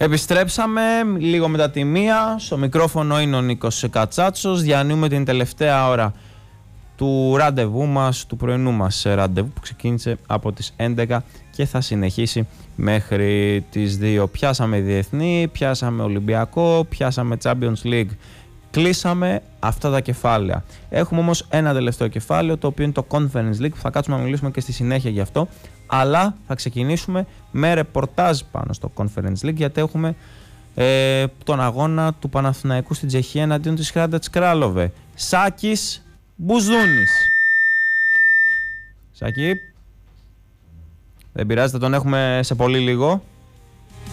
Επιστρέψαμε λίγο μετά τη μία. Στο μικρόφωνο είναι ο Νίκος Κατσάτσος. Διανύουμε την τελευταία ώρα του ραντεβού μας, του πρωινού μας ραντεβού που ξεκίνησε από τις 11 και θα συνεχίσει μέχρι τις 2. Πιάσαμε διεθνή, πιάσαμε Ολυμπιακό, πιάσαμε Champions League. Κλείσαμε αυτά τα κεφάλαια. Έχουμε όμως ένα τελευταίο κεφάλαιο, το οποίο είναι το Conference League, που θα κάτσουμε να μιλήσουμε και στη συνέχεια γι' αυτό. Αλλά θα ξεκινήσουμε με ρεπορτάζ πάνω στο Conference League, γιατί έχουμε τον αγώνα του Παναθηναϊκού στην Τσεχία εναντίον της Hradec Králové. Σάκης Μπουζούνης. Σάκη, δεν πειράζει, θα τον έχουμε σε πολύ λίγο.